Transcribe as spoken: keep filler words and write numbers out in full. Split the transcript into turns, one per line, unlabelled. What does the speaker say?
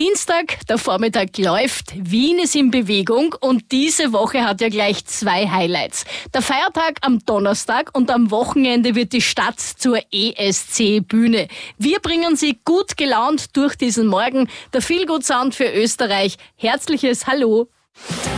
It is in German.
Dienstag, der Vormittag läuft, Wien ist in Bewegung und diese Woche hat ja gleich zwei Highlights. Der Feiertag am Donnerstag und am Wochenende wird die Stadt zur E S C-Bühne. Wir bringen Sie gut gelaunt durch diesen Morgen. Der Feel Good Sound für Österreich. Herzliches Hallo.